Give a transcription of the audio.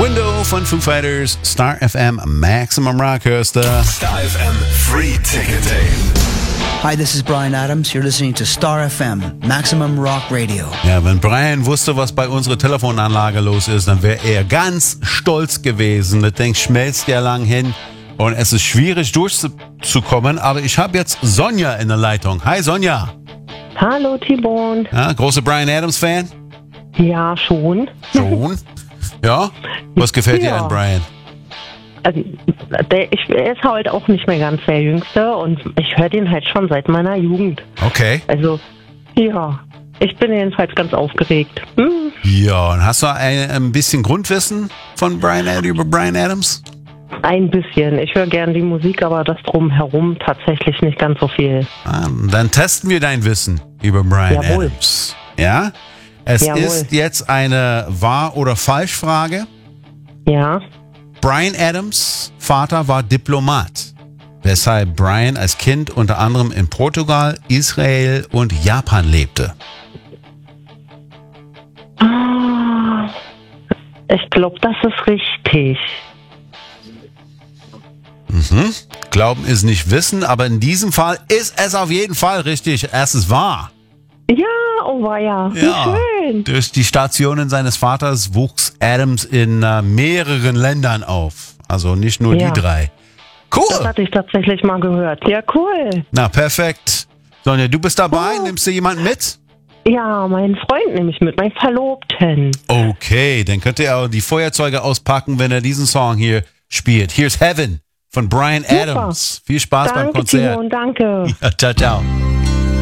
Window von Foo Fighters, Star FM, Maximum Rock hörst du. Star FM Free Ticket Day. Hi, this is Bryan Adams. You're listening to Star FM, Maximum Rock Radio. Ja, wenn Brian wusste, was bei unserer Telefonanlage los ist, dann wäre er ganz stolz gewesen. Das Ding schmelzt ja lang hin und es ist schwierig durchzukommen. Aber ich habe jetzt Sonja in der Leitung. Hi Sonja. Hallo Timon. Ja, große Bryan Adams Fan? Ja, schon. Schon? Ja? Was gefällt dir an Brian? Also, er ist halt auch nicht mehr ganz der Jüngste und ich höre den halt schon seit meiner Jugend. Okay. Also, ja, ich bin jedenfalls ganz aufgeregt. Ja, und hast du ein bisschen Grundwissen von über Bryan Adams? Ein bisschen. Ich höre gern die Musik, aber das Drumherum tatsächlich nicht ganz so viel. Dann testen wir dein Wissen über Bryan Adams. Ja? Es ist jetzt eine Wahr- oder Falschfrage. Ja. Bryan Adams' Vater war Diplomat, weshalb Bryan als Kind unter anderem in Portugal, Israel und Japan lebte. Ich glaube, das ist richtig. Glauben ist nicht Wissen, aber in diesem Fall ist es auf jeden Fall richtig. Es ist wahr. Ja, oh weia, wie schön. Durch die Stationen seines Vaters wuchs Adams in mehreren Ländern auf. Also nicht nur die 3. Cool. Das hatte ich tatsächlich mal gehört. Ja, cool. Na, perfekt. Sonja, du bist dabei? Nimmst du jemanden mit? Ja, meinen Freund nehme ich mit, meinen Verlobten. Okay, dann könnt ihr auch die Feuerzeuge auspacken, wenn er diesen Song hier spielt. Here's Heaven von Bryan Adams. Viel Spaß beim Konzert. Danke, Timon, danke. Ja, ciao, ciao.